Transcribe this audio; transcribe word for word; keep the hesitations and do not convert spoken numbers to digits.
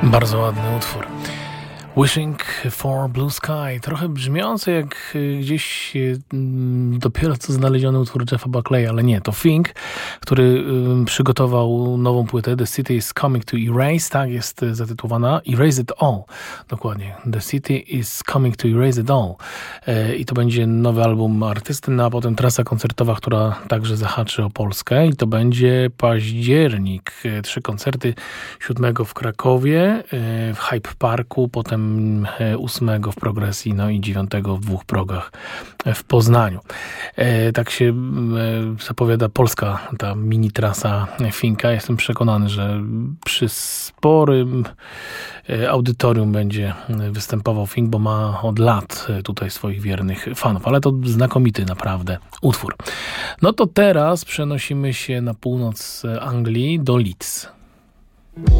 Bardzo ładny utwór. Wishing for Blue Sky. Trochę brzmiący jak gdzieś dopiero co znaleziony utwór Jeffa Buckley'a, ale nie, to Fink, który przygotował nową płytę The City is Coming to Erase, tak jest zatytułowana, Erase It All, dokładnie. The City is Coming to Erase It All. I to będzie nowy album artysty, no a potem trasa koncertowa, która także zahaczy o Polskę i to będzie październik. Trzy koncerty, siódmego w Krakowie, w Hype Parku, potem ósmego w Progresji, no i dziewiątego w dwóch progach w Poznaniu. E, tak się e, zapowiada polska ta mini trasa Finka. Jestem przekonany, że przy sporym e, audytorium będzie występował Fink, bo ma od lat tutaj swoich wiernych fanów, ale to znakomity naprawdę utwór. No to teraz przenosimy się na północ Anglii do Leeds.